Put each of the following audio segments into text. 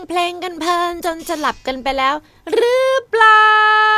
เพลงกันเพลินจนจะหลับกันไปแล้วหรือเปล่า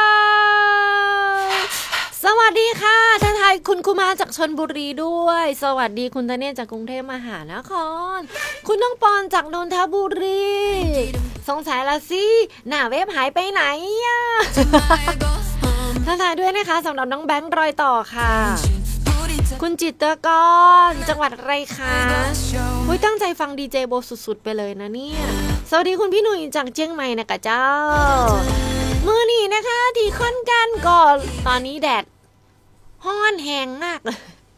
สวัสดีค่ะทักทายคุณคุมาจากชลบุรีด้วยสวัสดีคุณตะเนศจากกรุงเทพมหานครคุณน้องปอนจากนนทบุรีสงสัยละสิหน้าเว็บหายไปไหนอ่ะทักทายด้วยนะคะสำหรับน้องแบงค์รอยต่อค่ะคุณจิตรกรจังหวัดอะไรคะตั้งใจฟังดีเจโบสุดๆไปเลยนะเนี่ยสวัสดีคุณพี่หนุ่ยจากเชียงใหม่นะกะเจ้ามือนี่นะคะที่ค่อนกันก่อนตอนนี้แดดฮ้อนแหงมากเลย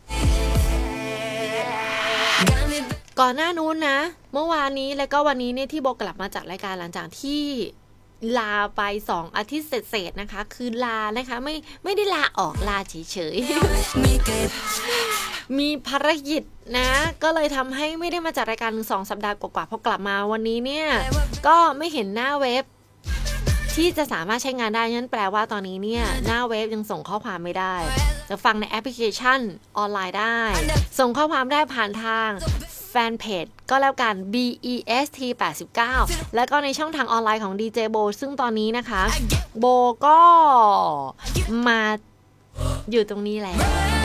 ก่อนหน้านู้นนะเมื่อวานนี้แล้วก็วันนี้เนี่ยที่โบกลับมาจากรายการหลังจากที่ลาไป2 อาทิตย์เศษๆนะคะคือลานะคะไม่ได้ลาออกลาเฉยๆมีภารกิจนะก็เลยทำให้ไม่ได้มาจัดรายการ2 สัปดาห์กว่าๆพอกลับมาวันนี้เนี่ยก็ไม่เห็นหน้าเว็บที่จะสามารถใช้งานได้งั้นแปลว่าตอนนี้เนี่ยหน้าเว็บยังส่งข้อความไม่ได้จะฟังในแอปพลิเคชันออนไลน์ได้ส่งข้อความได้ผ่านทางแฟนเพจก็แล้วกัน BEST 89แล้วก็ในช่องทางออนไลน์ของ DJ Bo ซึ่งตอนนี้นะคะโบก็มาอยู่ตรงนี้แล้ว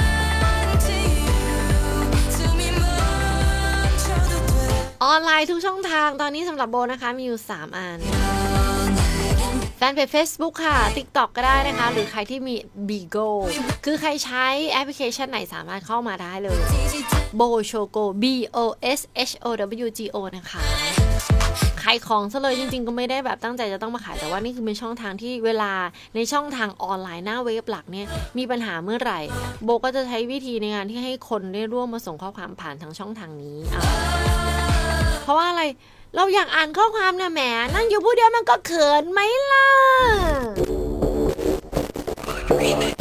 ออนไลน์ทุกช่องทางตอนนี้สำหรับโบนะคะมีอยู่3 อันแฟนเพจ Facebook ค่ะ TikTok ก็ได้นะคะหรือใครที่มี Bigo คือใครใช้แอปพลิเคชันไหนสามารถเข้ามาได้เลย Boshogo BOSHOWGO นะคะขายของซะเลยจริงๆก็ไม่ได้แบบตั้งใจจะต้องมาขายแต่ว่านี่คือเป็นช่องทางที่เวลาในช่องทางออนไลน์หน้าเว็บหลักเนี่ยมีปัญหาเมื่อไหร่โบก็จะใช้วิธีในการที่ให้คนได้ร่วมมาส่งข้อความผ่านทางช่องทางนี้เพราะว่าอะไรเราอยากอ่านข้อความนะแหมนั่งอยู่ผู้เดียวมันก็เขินไหมล่ะ